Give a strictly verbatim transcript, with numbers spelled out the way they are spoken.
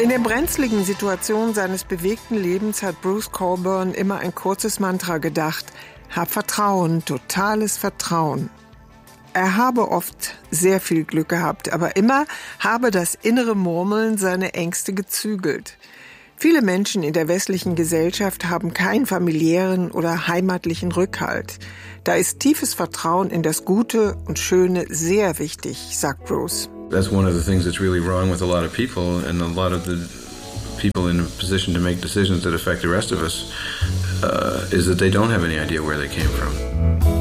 In der brenzligen Situation seines bewegten Lebens hat Bruce Cockburn immer ein kurzes Mantra gedacht: Hab Vertrauen, totales Vertrauen. Er habe oft sehr viel Glück gehabt, aber immer habe das innere Murmeln seine Ängste gezügelt. Viele Menschen in der westlichen Gesellschaft haben keinen familiären oder heimatlichen Rückhalt. Da ist tiefes Vertrauen in das Gute und Schöne sehr wichtig, sagt Bruce. That's one of the things that's really wrong with a lot of people, and a lot of the people in a position to make decisions that affect the rest of us uh, is that they don't have any idea where they came from.